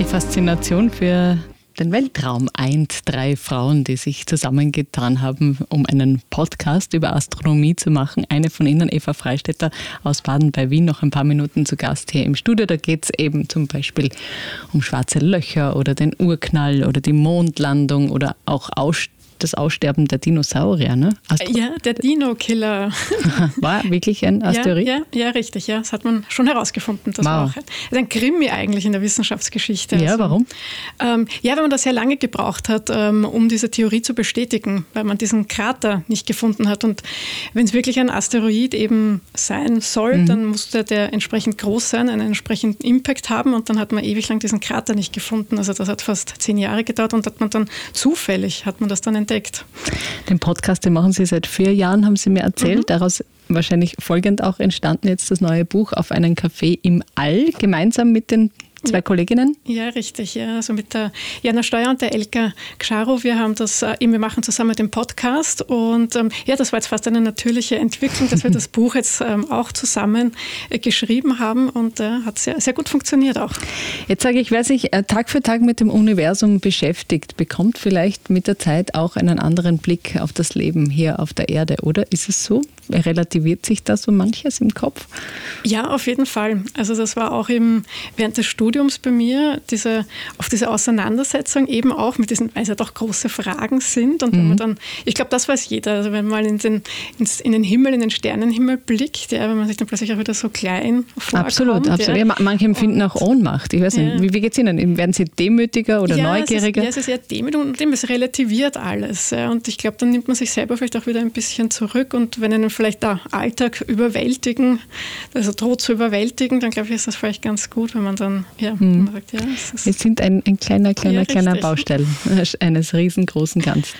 Die Faszination für den Weltraum eint 3 Frauen, die sich zusammengetan haben, um einen Podcast über Astronomie zu machen. Eine von ihnen, Eva Freistetter aus Baden bei Wien, noch ein paar Minuten zu Gast hier im Studio. Da geht es eben zum Beispiel um schwarze Löcher oder den Urknall oder die Mondlandung oder auch das Aussterben der Dinosaurier, ne? Ja, der Dino-Killer. War wirklich ein Asteroid? Ja, richtig. Ja. Das hat man schon herausgefunden. Das war auch ein Krimi eigentlich in der Wissenschaftsgeschichte. Ja, warum? Weil man das sehr lange gebraucht hat, um diese Theorie zu bestätigen, weil man diesen Krater nicht gefunden hat. Und wenn es wirklich ein Asteroid eben sein soll, dann musste der entsprechend groß sein, einen entsprechenden Impact haben. Und dann hat man ewig lang diesen Krater nicht gefunden. Also das hat fast 10 Jahre gedauert und hat man dann zufällig entdeckt. Den Podcast, den machen Sie seit 4 Jahren, haben Sie mir erzählt. Daraus wahrscheinlich folgend auch entstanden jetzt das neue Buch Auf einen Kaffee im All, gemeinsam mit den 2 Kolleginnen? Ja, richtig. Ja. Also mit der Jana Steuer und der Elka Gscharow. Wir machen zusammen den Podcast und das war jetzt fast eine natürliche Entwicklung, dass wir das Buch jetzt auch zusammen geschrieben haben und hat sehr, sehr gut funktioniert auch. Jetzt sage ich, wer sich Tag für Tag mit dem Universum beschäftigt, bekommt vielleicht mit der Zeit auch einen anderen Blick auf das Leben hier auf der Erde, oder? Ist es so? Relativiert sich da so manches im Kopf? Ja, auf jeden Fall. Also das war auch während des Studiums bei mir, diese Auseinandersetzung eben auch mit diesen, weil es ja doch große Fragen sind. Und wenn man dann, ich glaube, das weiß jeder, also wenn man in den Himmel, in den Sternenhimmel blickt, wenn man sich dann plötzlich auch wieder so klein vorkommt. Absolut. Ja, manche empfinden auch Ohnmacht. Ich weiß nicht, wie geht es Ihnen? Werden Sie demütiger oder neugieriger? Es ist eher demütig und es relativiert alles. Ja. Und ich glaube, dann nimmt man sich selber vielleicht auch wieder ein bisschen zurück. Und wenn einen vielleicht der Alltag überwältigen, also droht zu überwältigen, dann glaube ich, ist das vielleicht ganz gut, wenn man dann man sagt, wir sind ein kleiner Baustein eines riesengroßen Ganzen.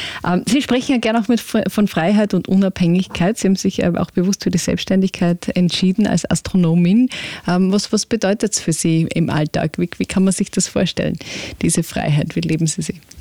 Sie sprechen ja gerne auch von Freiheit und Unabhängigkeit. Sie haben sich auch bewusst für die Selbstständigkeit entschieden als Astronomin. Was bedeutet es für Sie im Alltag? Wie kann man sich das vorstellen, diese Freiheit? Wie leben Sie sie?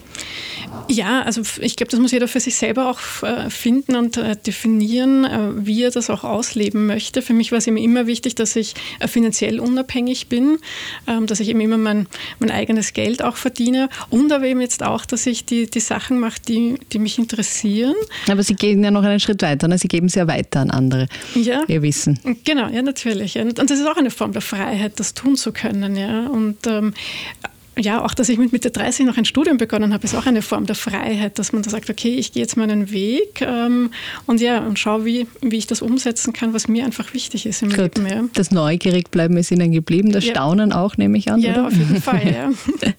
Ja, also ich glaube, das muss jeder für sich selber auch finden und definieren, wie er das auch ausleben möchte. Für mich war es immer wichtig, dass ich finanziell unabhängig bin, dass ich eben immer mein eigenes Geld auch verdiene und aber eben jetzt auch, dass ich die Sachen mache, die mich interessieren. Aber Sie gehen ja noch einen Schritt weiter, ne? Sie geben es ja weiter an andere, Ihr Wissen. Genau, ja, natürlich. Und das ist auch eine Form der Freiheit, das tun zu können. Ja. Und auch, dass ich mit Mitte 30 noch ein Studium begonnen habe, ist auch eine Form der Freiheit, dass man da sagt, okay, ich gehe jetzt meinen Weg und schaue, wie ich das umsetzen kann, was mir einfach wichtig ist im Leben. Ja. Das Neugierig-Bleiben ist Ihnen geblieben, das Staunen auch, nehme ich an, ja, oder? Auf jeden Fall, ja.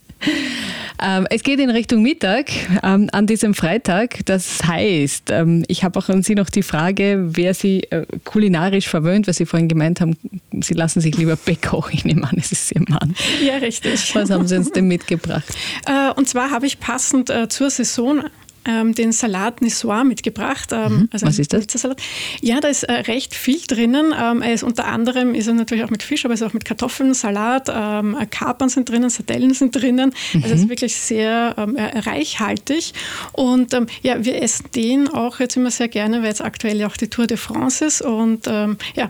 Es geht in Richtung Mittag an diesem Freitag. Das heißt, ich habe auch an Sie noch die Frage, wer Sie kulinarisch verwöhnt, weil Sie vorhin gemeint haben, Sie lassen sich lieber bekochen. Ich nehme an, es ist Ihr Mann. Ja, richtig. Was haben Sie uns denn mitgebracht? Und zwar habe ich passend zur Saison den Salat Niçoise mitgebracht. Also was ist das? Ja, da ist recht viel drinnen. Unter anderem ist er natürlich auch mit Fisch, aber es ist auch mit Kartoffeln, Salat, Kapern sind drinnen, Sardellen sind drinnen. Also es ist wirklich sehr reichhaltig. Und wir essen den auch jetzt immer sehr gerne, weil jetzt aktuell auch die Tour de France ist. Und